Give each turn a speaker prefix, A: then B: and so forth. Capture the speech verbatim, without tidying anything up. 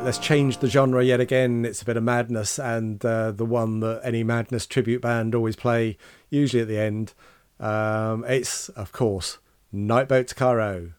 A: let's change the genre yet again. It's a bit of madness, and uh, the one that any Madness tribute band always play, usually at the end. Um, it's, of course, Nightboat to Cairo.